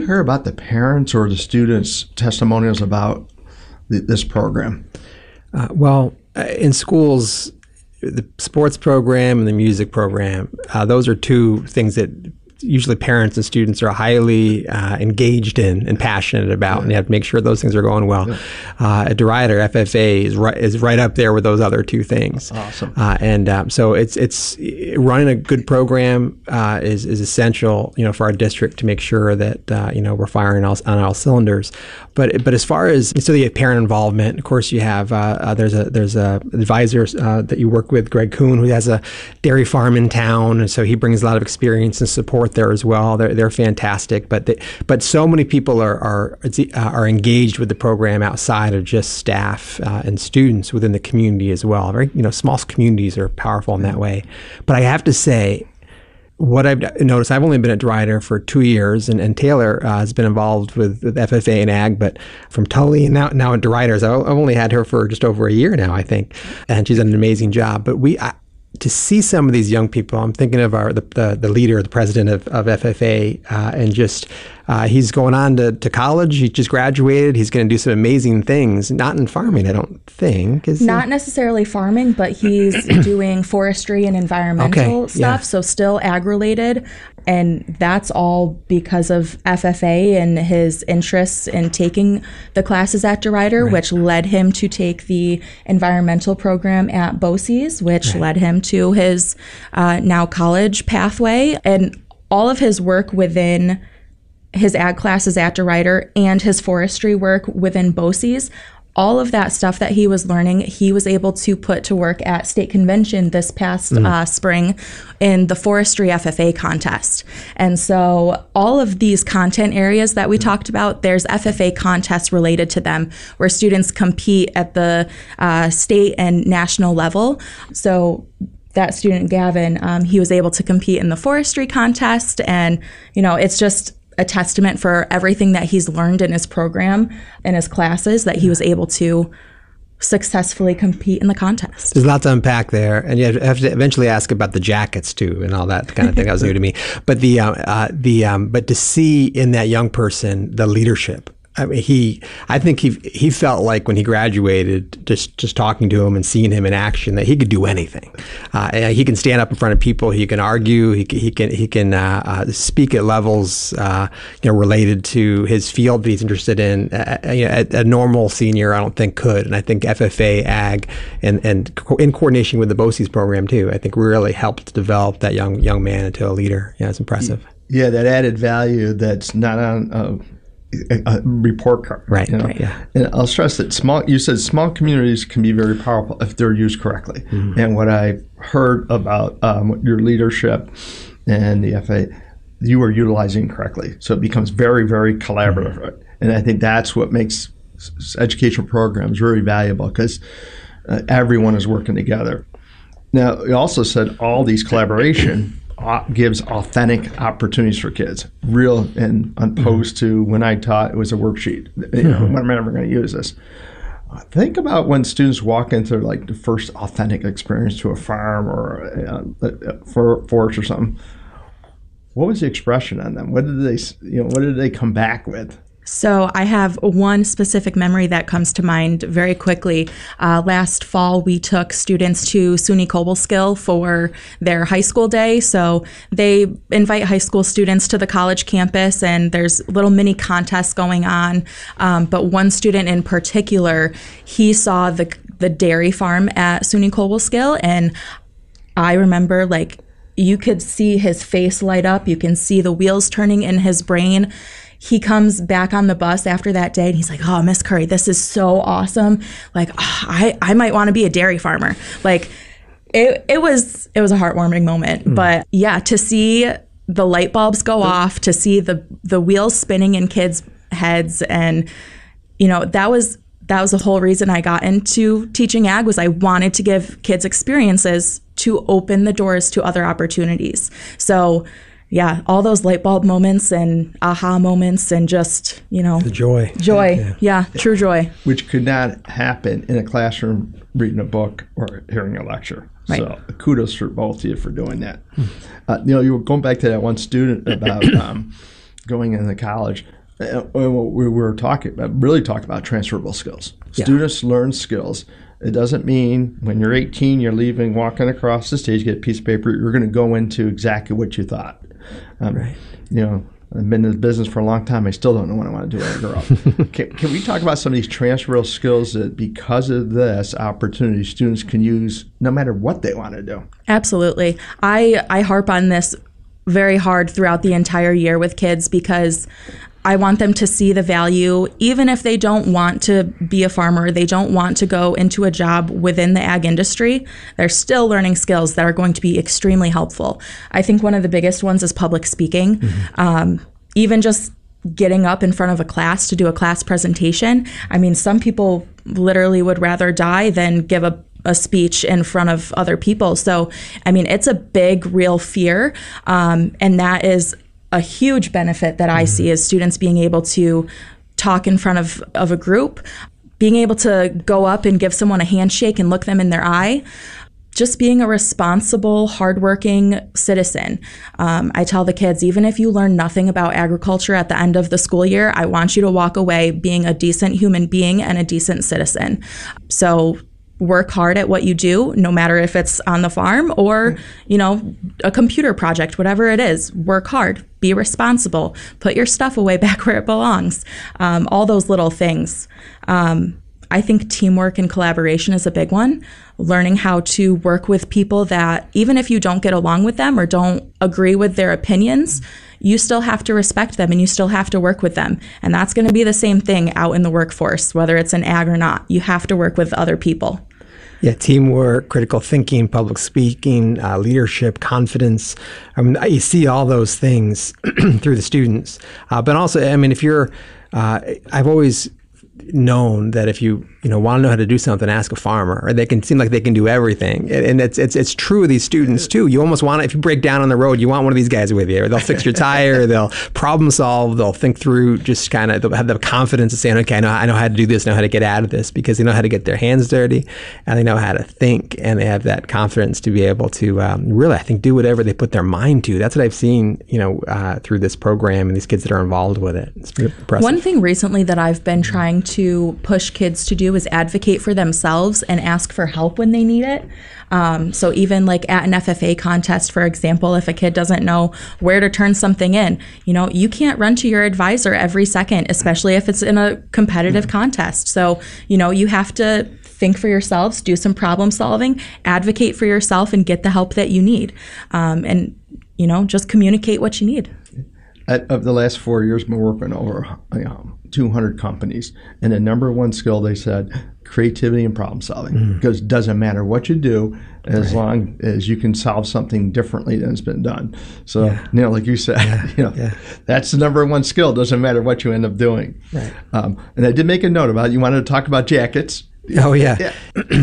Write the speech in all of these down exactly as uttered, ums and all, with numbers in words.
you hear about the parents or the students' testimonials about the, this program? Uh, well, uh, in schools, the sports program and the music program, uh, those are two things that usually parents and students are highly uh, engaged in and passionate about, yeah. and you have to make sure those things are going well. Yeah. Uh, at DeRuyter, F F A is right, is right up there with those other two things. Awesome. Uh, and um, so it's it's running a good program uh, is is essential, you know, for our district to make sure that uh, you know we're firing all, on all cylinders. But but as far as so you have parent involvement, of course you have uh, uh, there's a there's a advisor uh, that you work with, Greg Kuhn, who has a dairy farm in town, and so he brings a lot of experience and support there as well. They're they're fantastic, but they, but so many people are are are engaged with the program outside of just staff uh, and students within the community as well. Very you know small communities are powerful in that way. But I have to say, what I've noticed, I've only been at DeRuyter for two years, and, and Taylor uh, has been involved with, with F F A and Ag, but from Tully and now now at DeRuyter, I've only had her for just over a year now, I think, and she's done an amazing job. But we. I, To see some of these young people, I'm thinking of our the the, the leader, the president of, of F F A, uh, and just uh, he's going on to, to college. He just graduated. He's going to do some amazing things. Not in farming, I don't think. Is Not he? necessarily farming, but he's doing forestry and environmental okay, stuff. Yeah. So still ag-related, and that's all because of F F A and his interests in taking the classes at DeRuyter, right. which led him to take the environmental program at BOCES, which right. led him to his uh, now college pathway. And all of his work within his ag classes at DeRuyter and his forestry work within BOCES, all of that stuff that he was learning, he was able to put to work at state convention this past mm. uh, spring in the forestry F F A contest. And so all of these content areas that we mm. talked about, there's F F A contests related to them where students compete at the uh, state and national level. So that student, Gavin, um, he was able to compete in the forestry contest. And, you know, it's just a testament for everything that he's learned in his program and his classes that he was able to successfully compete in the contest. There's a lot to unpack there, and you have to eventually ask about the jackets too and all that kind of thing. That was new to me, but the uh, uh, the um, but to see in that young person the leadership. I mean, he, I think he he felt like when he graduated, just just talking to him and seeing him in action, that he could do anything. Uh, he can stand up in front of people. He can argue. He he can he can uh, uh, speak at levels uh, you know related to his field that he's interested in. Uh, you know, a, a normal senior, I don't think could. And I think F F A, Ag, and and in coordination with the BOCES program too, I think really helped develop that young young man into a leader. Yeah, it's impressive. Yeah, that added value that's not on. Uh, A, a report card, right? You know? Right. Yeah. And I'll stress that small. You said small communities can be very powerful if they're used correctly. Mm-hmm. And what I heard about um, your leadership and the F A, you are utilizing correctly, so it becomes very, very collaborative. Mm-hmm. And I think that's what makes educational programs very valuable because uh, everyone is working together. Now, you also said all these collaboration. Gives authentic opportunities for kids, real and opposed mm-hmm. to when I taught it was a worksheet. You know, when am I ever going to use this? Think about when students walk into like the first authentic experience to a farm or a, a forest or something. What was the expression on them? What did they, you know, what did they come back with? So I have one specific memory that comes to mind very quickly. Uh, last fall, we took students to SUNY Cobleskill for their high school day. So they invite high school students to the college campus, and there's little mini contests going on. Um, but one student in particular, he saw the the dairy farm at SUNY Cobleskill, and I remember like you could see his face light up. You can see the wheels turning in his brain. He comes back on the bus after that day and he's like, oh, Miss Curry, this is so awesome. Like, oh, I, I might want to be a dairy farmer. Like, it it was it was a heartwarming moment. Mm. But yeah, to see the light bulbs go mm. off, to see the the wheels spinning in kids' heads, and you know, that was that was the whole reason I got into teaching ag, was I wanted to give kids experiences to open the doors to other opportunities. So yeah, all those light bulb moments and aha moments and just, you know. The joy. Joy. Yeah. yeah, true joy. Which could not happen in a classroom reading a book or hearing a lecture. Right. So kudos for both of you for doing that. Hmm. Uh, you know, you were going back to that one student about um, going into college, uh, we were talking about, really talking about transferable skills. Yeah. Students learn skills. It doesn't mean when you're eighteen, you're leaving, walking across the stage, get a piece of paper, you're going to go into exactly what you thought. Um, right. You know, I've been in the business for a long time. I still don't know what I want to do when I grow up. can, can we talk about some of these transferable skills that because of this opportunity, students can use no matter what they want to do? Absolutely. I, I harp on this very hard throughout the entire year with kids because I want them to see the value, even if they don't want to be a farmer, they don't want to go into a job within the ag industry, they're still learning skills that are going to be extremely helpful. I think one of the biggest ones is public speaking. Mm-hmm. Um, even just getting up in front of a class to do a class presentation. I mean, some people literally would rather die than give a a speech in front of other people. So, I mean, it's a big, real fear. Um, and that is a huge benefit that I mm-hmm. see is students being able to talk in front of, of a group, being able to go up and give someone a handshake and look them in their eye, just being a responsible, hardworking citizen. Um, I tell the kids, even if you learn nothing about agriculture at the end of the school year, I want you to walk away being a decent human being and a decent citizen. So work hard at what you do, no matter if it's on the farm or, you know, a computer project, whatever it is. Work hard, be responsible, put your stuff away back where it belongs. Um, all those little things. Um, I think teamwork and collaboration is a big one. Learning how to work with people that, even if you don't get along with them or don't agree with their opinions, you still have to respect them and you still have to work with them. And that's going to be the same thing out in the workforce, whether it's an ag or not. You have to work with other people. Yeah, teamwork, critical thinking, public speaking, uh, leadership, confidence. I mean, you see all those things through the students. Uh, but also, I mean, if you're, uh, I've always known that if you you know want to know how to do something, ask a farmer, or they can seem like they can do everything. And it's it's it's true of these students too. You almost want to, if you break down on the road, you want one of these guys with you. They'll fix your tire, they'll problem solve, they'll think through, just kind of, they'll have the confidence of saying, okay, I know I know how to do this, know how to get out of this, because they know how to get their hands dirty and they know how to think, and they have that confidence to be able to um, really, I think, do whatever they put their mind to. That's what I've seen, you know, uh, through this program and these kids that are involved with it. It's pretty impressive. One thing recently that I've been trying to push kids to do is advocate for themselves and ask for help when they need it. Um, so even like at an F F A contest, for example, if a kid doesn't know where to turn something in, you know, you can't run to your advisor every second, especially if it's in a competitive contest. So, you know, you have to think for yourselves, do some problem solving, advocate for yourself, and get the help that you need. Um, and, you know, just communicate what you need. At, of the last four years, we're working over you know, two hundred companies, and the number one skill, they said, creativity and problem solving. Mm. Because it doesn't matter what you do, as right. long as you can solve something differently than it's been done. So, yeah. you know, like you said, yeah. you know, yeah. that's the number one skill. It doesn't matter what you end up doing. Right. Um, and I did make a note about it. You wanted to talk about jackets. Oh, yeah. yeah.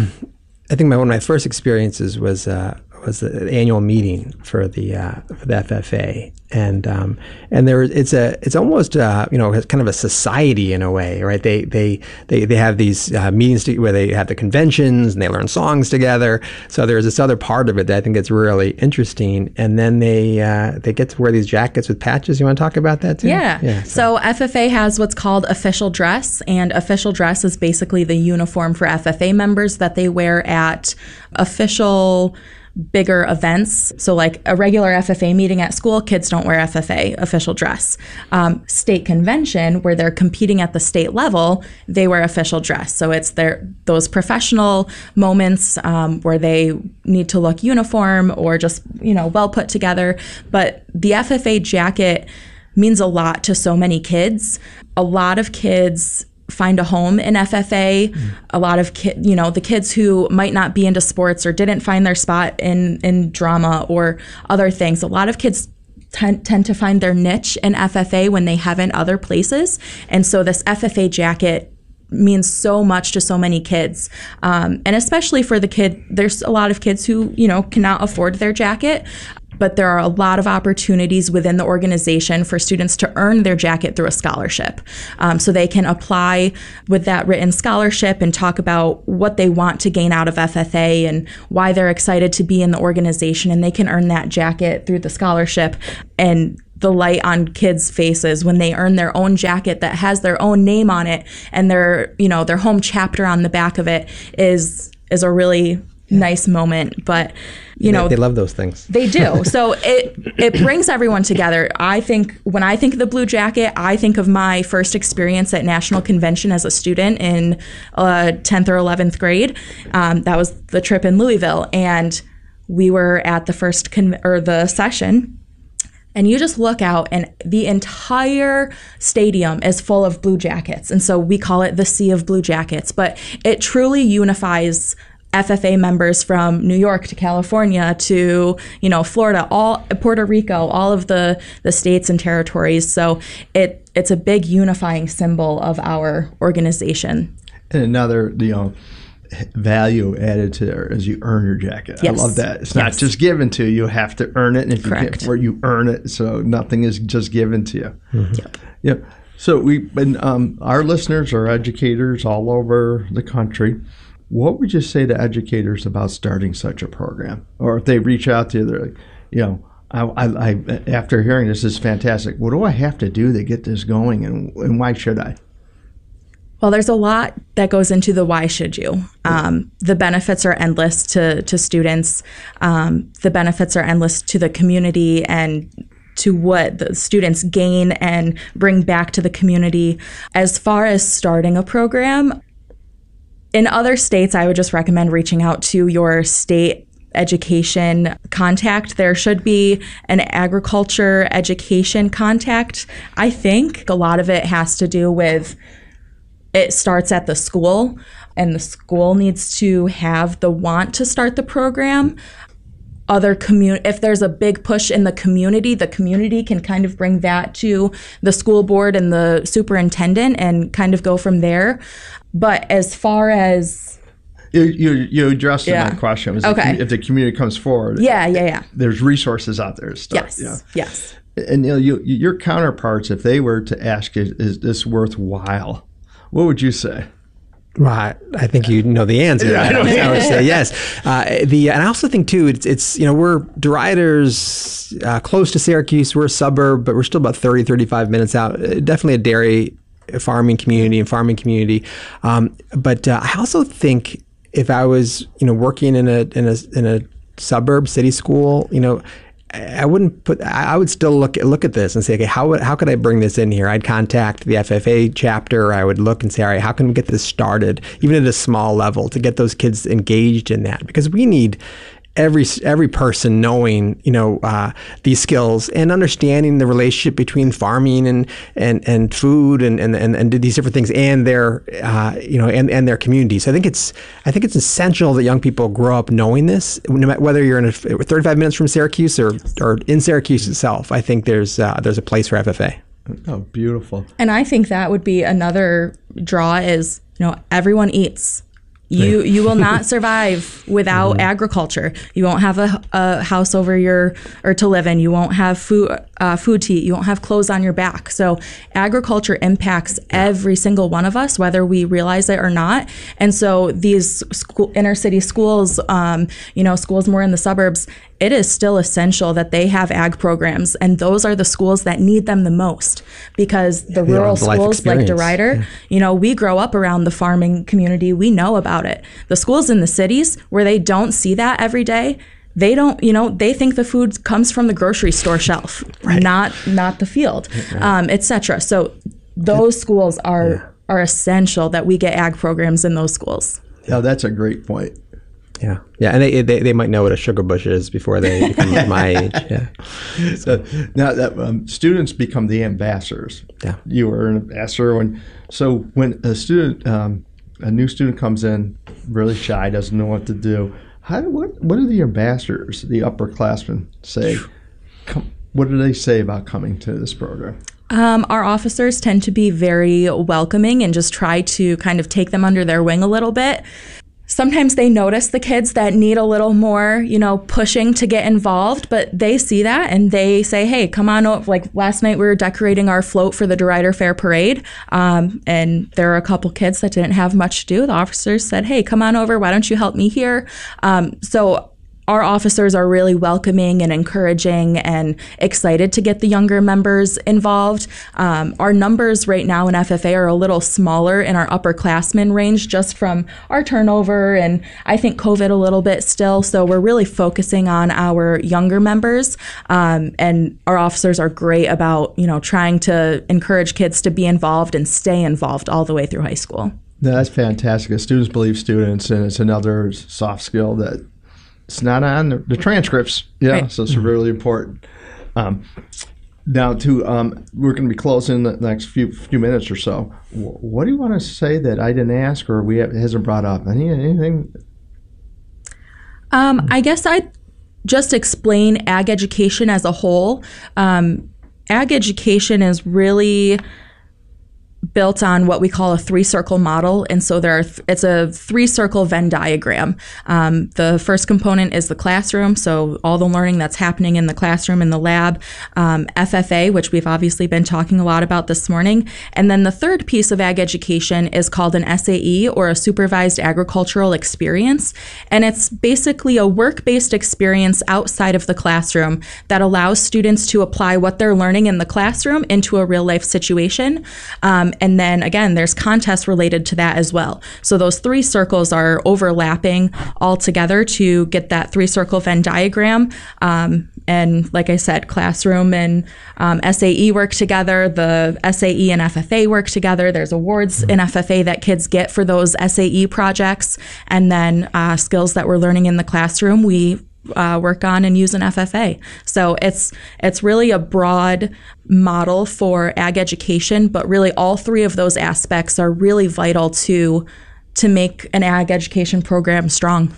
I think my, one of my first experiences was uh, was the annual meeting for the uh, for the F F A, and um, and there it's a it's almost uh, you know, it's kind of a society in a way, right? They they they they have these uh, meetings to, where they have the conventions and they learn songs together. So there's this other part of it that I think is really interesting, and then they uh, they get to wear these jackets with patches. You want to talk about that too? Yeah. yeah so. so F F A has what's called official dress, and official dress is basically the uniform for F F A members that they wear at official bigger events. So like a regular F F A meeting at school, kids don't wear F F A official dress. Um, state convention, where they're competing at the state level, they wear official dress. So it's their those professional moments um, where they need to look uniform or just, you know, well put together. But the F F A jacket means a lot to so many kids. A lot of kids find a home in F F A. Mm. A lot of kids, you know, the kids who might not be into sports or didn't find their spot in, in drama or other things. A lot of kids tend, tend to find their niche in F F A when they haven't other places. And so this F F A jacket means so much to so many kids. Um, and especially for the kid, there's a lot of kids who, you know, cannot afford their jacket. But there are a lot of opportunities within the organization for students to earn their jacket through a scholarship. Um, so they can apply with that written scholarship and talk about what they want to gain out of F F A and why they're excited to be in the organization. And they can earn that jacket through the scholarship. And the light on kids' faces when they earn their own jacket that has their own name on it and their, you know, their home chapter on the back of it is is a really nice moment. But you know, they, they love those things. They do. So it it brings everyone together. I think when I think of the Blue Jacket, I think of my first experience at National Convention as a student in uh, tenth or eleventh grade. Um, that was the trip in Louisville, and we were at the first con- or the session. And you just look out and the entire stadium is full of Blue Jackets. And so we call it the Sea of Blue Jackets. But it truly unifies F F A members from New York to California to, you know, Florida, all Puerto Rico, all of the, the states and territories. So it it's a big unifying symbol of our organization. And another, you know, value added to there is you earn your jacket. Yes. I love that. It's yes. not just given to you. You have to earn it. And if Correct. you get where you earn it, so nothing is just given to you. Mm-hmm. Yep. Yep. So we've been, um, our listeners are educators all over the country. What would you say to educators about starting such a program? Or if they reach out to you, they're like, you know, I, I, I after hearing this is fantastic. What do I have to do to get this going, and, and why should I? Well, there's a lot that goes into the why should you. Um, the benefits are endless to, to students. Um, the benefits are endless to the community and to what the students gain and bring back to the community. As far as starting a program, in other states, I would just recommend reaching out to your state education contact. There should be an agriculture education contact. I think a lot of it has to do with it starts at the school, and the school needs to have the want to start the program. Other commun- if there's a big push in the community, the community can kind of bring that to the school board and the superintendent and kind of go from there. But as far as You you, you addressed Yeah. my question. Was Okay. the, if the community comes forward, yeah, yeah, yeah. there's resources out there to start. Yes, Yeah. yes. And you know, you, your counterparts, if they were to ask you, is this worthwhile? What would you say? Well, I, I think you know the answer. Yeah, I know. I would say yes. Uh, the and I also think too, it's, it's you know we're DeRuyter's uh, close to Syracuse. We're a suburb, but we're still about thirty, thirty-five minutes out. Uh, definitely a dairy farming community and farming community. Um, but uh, I also think if I was you know working in a in a in a suburb city school, you know. I wouldn't put. I would still look at look at this and say, okay, how would, how could I bring this in here? I'd contact the F F A chapter. I would look and say, all right, how can we get this started, even at a small level, to get those kids engaged in that? Because we need every every person knowing, you know, uh, these skills and understanding the relationship between farming and and, and food and, and, and, and these different things and their uh, you know and, and their communities. So I think it's I think it's essential that young people grow up knowing this, no matter whether you're in a, thirty-five minutes from Syracuse or or in Syracuse itself. I think there's uh, there's a place for F F A. Oh, beautiful. And I think that would be another draw is, you know, everyone eats. You you will not survive without mm-hmm. agriculture. You won't have a, a house over your or to live in. You won't have food uh, food to eat. You won't have clothes on your back. So agriculture impacts every single one of us, whether we realize it or not. And so these school, inner city schools, um, you know, schools more in the suburbs, it is still essential that they have ag programs, and those are the schools that need them the most, because the yeah, rural the life schools like experience. DeRuyter, Yeah. you know, we grow up around the farming community. We know about it. The schools in the cities where they don't see that every day, they don't, you know, they think the food comes from the grocery store shelf, Right. not not the field, Right. um, et cetera. So those schools are Yeah. are essential that we get ag programs in those schools. Yeah, that's a great point. Yeah, yeah, and they, they they might know what a sugar bush is before they become my age. Yeah. So now that um, students become the ambassadors. Yeah. You were an ambassador when. So when a student, um, a new student comes in, really shy, doesn't know what to do. How do, what what do the ambassadors, the upperclassmen, say? Come, what do they say about coming to this program? Um, our officers tend to be very welcoming and just try to kind of take them under their wing a little bit. Sometimes they notice the kids that need a little more, you know, pushing to get involved, but they see that and they say, hey, come on over. Like last night we were decorating our float for the DeRuyter Fair Parade, um, and there were a couple kids that didn't have much to do. The officers said, hey, come on over. Why don't you help me here? Um, so our officers are really welcoming and encouraging and excited to get the younger members involved. Um, our numbers right now in F F A are a little smaller in our upperclassmen range just from our turnover and I think COVID a little bit still. So we're really focusing on our younger members, um, and our officers are great about, you know, trying to encourage kids to be involved and stay involved all the way through high school. That's fantastic. Students believe students, and it's another soft skill that it's not on the, the transcripts. Yeah, right. So it's really important. Um, now, to um, we're going to be closing the next few few minutes or so. What do you want to say that I didn't ask or we have, hasn't brought up? Any anything? Um, I guess I'd just explain ag education as a whole. Um, ag education is really built on what we call a three-circle model, and so there are th- it's a three-circle Venn diagram. Um, the first component is the classroom, so all the learning that's happening in the classroom, in the lab, um, F F A, which we've obviously been talking a lot about this morning, and then the third piece of ag education is called an S A E, or a supervised agricultural experience, and it's basically a work-based experience outside of the classroom that allows students to apply what they're learning in the classroom into a real-life situation. Um, And then again, there's contests related to that as well. So those three circles are overlapping all together to get that three circle Venn diagram. Um, and like I said, classroom and um, S A E work together. The S A E and F F A work together. There's awards in F F A that kids get for those S A E projects. And then uh, skills that we're learning in the classroom, we Uh, work on and use in F F A. So it's it's really a broad model for ag education, but really all three of those aspects are really vital to to make an ag education program strong.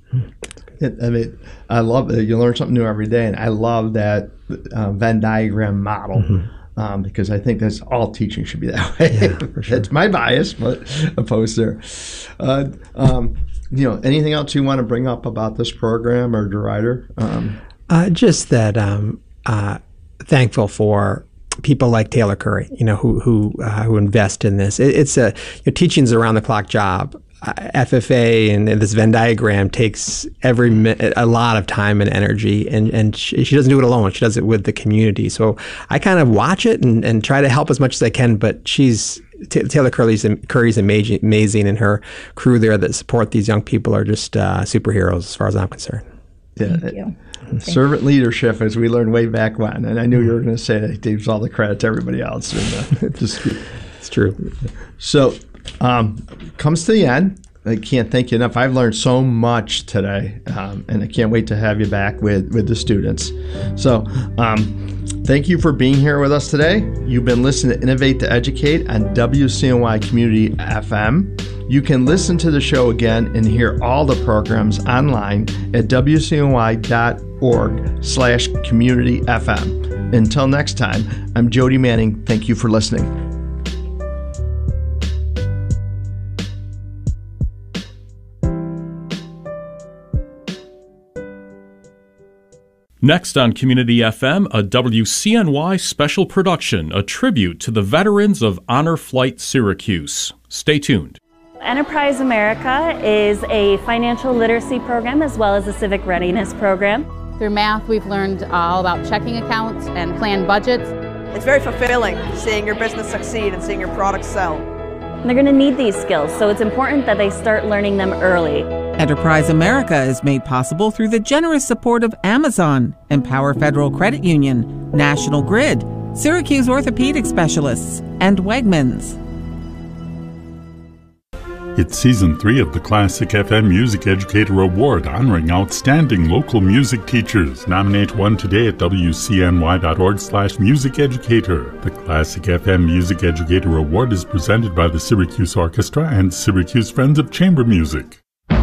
It, I mean, I love it. You learn something new every day, and I love that uh, Venn diagram model. Mm-hmm. Um, because I think that's all teaching should be that way. Yeah, for sure. It's my bias, but opposed there. Uh, um, You know, anything else you want to bring up about this program or DeRuyter? Um, uh, just that um, uh, thankful for people like Taylor Curry, you know, who who uh, who invest in this. It, it's a you know, teaching's around the clock job. Uh, F F A and, and this Venn diagram takes every a lot of time and energy, and and she, she doesn't do it alone. She does it with the community. So I kind of watch it and, and try to help as much as I can. But she's T- Taylor Curry's Curry's amazing, amazing, and her crew there that support these young people are just uh, superheroes as far as I'm concerned. Yeah. Thank you. Servant leadership, as we learned way back when, and I knew you were going to say that. He gives all the credit to everybody else. And, uh, just, it's true. So, um, comes to the end. I can't thank you enough. I've learned so much today, um, and I can't wait to have you back with, with the students. So, um, thank you for being here with us today. You've been listening to Innovate to Educate on W C N Y Community F M. You can listen to the show again and hear all the programs online at W C N Y dot org slash community F M. Until next time, I'm Jody Manning. Thank you for listening. Next on Community F M, a W C N Y special production, a tribute to the veterans of Honor Flight Syracuse. Stay tuned. Enterprise America is a financial literacy program as well as a civic readiness program. Through math, we've learned all about checking accounts and planned budgets. It's very fulfilling seeing your business succeed and seeing your products sell. And they're going to need these skills, so it's important that they start learning them early. Enterprise America is made possible through the generous support of Amazon, Empower Federal Credit Union, National Grid, Syracuse Orthopedic Specialists, and Wegmans. It's Season three of the Classic F M Music Educator Award, honoring outstanding local music teachers. Nominate one today at W C N Y dot org slash music educator. The Classic F M Music Educator Award is presented by the Syracuse Orchestra and Syracuse Friends of Chamber Music.